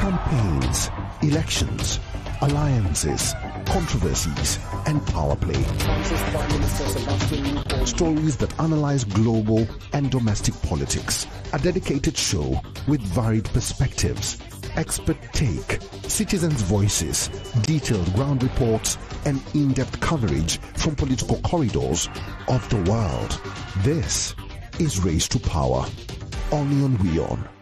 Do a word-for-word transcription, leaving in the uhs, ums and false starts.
campaigns, elections, alliances, controversies, and power play. Stories that analyze global and domestic politics. A dedicated show with varied perspectives, expert take, citizens' voices, detailed ground reports, and in-depth coverage from political corridors of the world. This is Race to Power, only on WION.